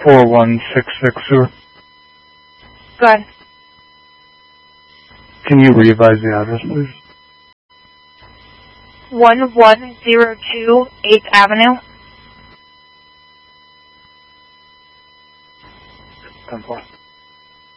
4166 sewer. Go ahead. Can you revise the address, please? 1102 8th Avenue. 10-4.